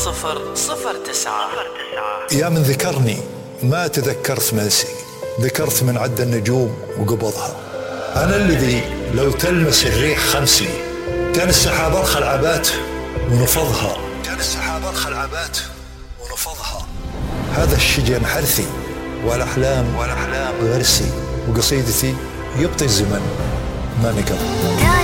يا من ذكرني ما تذكرت منسي، ذكرت من عد النجوم وقبضها. أنا الذي لو تلمس الريح خمسي، كان السحاب أرخى العبات ونفضها، هذا الشجن حرثي والأحلام غرسي، وقصيدتي يبطي الزمن ما نقض.